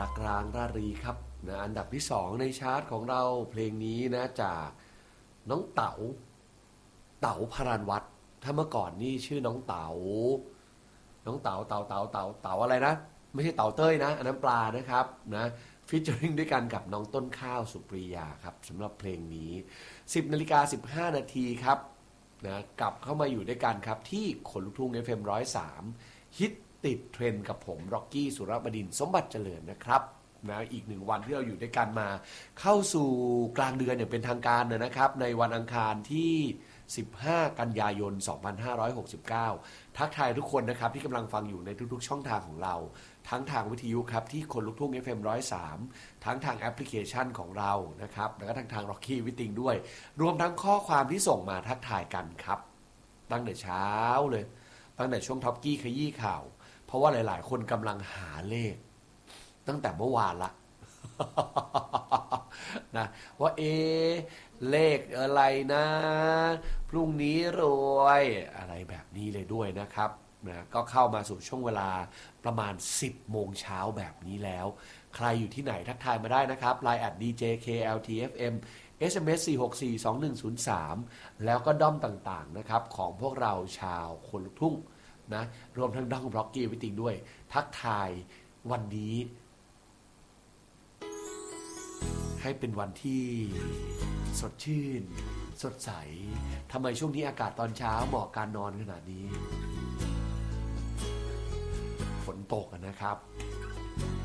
รักร้างรารีครับนะอันดับที่2ในชาร์ตของเราเพลงนี้นะจากน้องเต๋าพารานวัฒน์ถ้าเมื่อก่อนนี่ชื่อน้องเต๋าอะไรนะไม่ใช่เต๋าเต้ยนะอันนั้นปลานะครับนะฟีเจอริงด้วยกันกับน้องต้นข้าวสุปรียาครับสำหรับเพลงนี้ 10:15 นาทีครับนะกลับเข้ามาอยู่ด้วยกันครับที่คนลุกทุ่ง FM 103ฮิตติดเทรนด์กับผมร็อกกี้สุรบดินทร์สมบัติเจริญนะครับนะอีก1วันที่เราอยู่ด้วยกันมาเข้าสู่กลางเดือนอย่างเป็นทางการนะครับในวันอังคารที่15กันยายน2569ทักทายทุกคนนะครับที่กำลังฟังอยู่ในทุกๆช่องทางของเราทั้งทางวิทยุครับที่คนลุกทุ่ง FM 103ทั้งทางแอปพลิเคชันของเรานะครับแล้วก็ทาง Rocky วิติงด้วยรวมทั้งข้อความที่ส่งมาทักทายกันครับตั้งแต่เช้าเลยตั้งแต่ช่วงท็อปกี้ขยี้ข่าวเพราะว่าหลายๆคนกำลังหาเลขตั้งแต่เมื่อวานละ นะว่าเลขอะไรนะพรุ่งนี้รวยอะไรแบบนี้เลยด้วยนะครับนะก็เข้ามาสู่ช่วงเวลาประมาณ10 โมงเช้าแบบนี้แล้วใครอยู่ที่ไหนทักทายมาได้นะครับ Line @djkltfm SMS 4642103แล้วก็ด้อมต่างๆนะครับของพวกเราชาวคนลุกทุ่งนะรวมทั้งด้อมร็อกกี้วิติงด้วยทักทายวันนี้ให้เป็นวันที่สดชื่นสดใสทำไมช่วงนี้อากาศตอนเช้าเหมาะการนอนขนาดนี้ฝนตกนะครับ